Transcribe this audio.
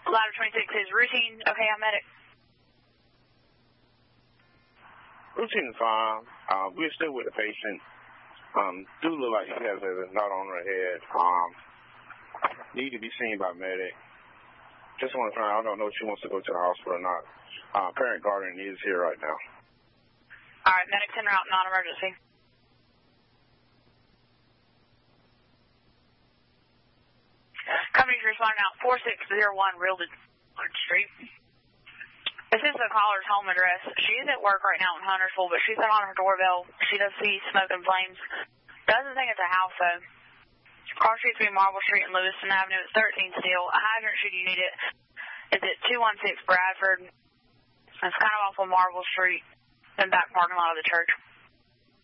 Ladder 26 is routine. Okay, I'm medic. Routine is fine. We're still with the patient. Do look like she has a knot on her head. Need to be seen by medic. Just want to find out. I don't know if she wants to go to the hospital or not. Parent guardian is here right now. All right, medic, send her out, non-emergency. Company's responding out 4601 Realdon Street. This is the caller's home address. She is at work right now in Huntersville, but she's on her doorbell. She does see smoke and flames. Doesn't think it's a house, though. Car street's between Marble Street and Lewiston Avenue. It's 13 still. A hydrant, should you need it, is at 216 Bradford. It's kind of off of Marble Street in the back parking lot of the church.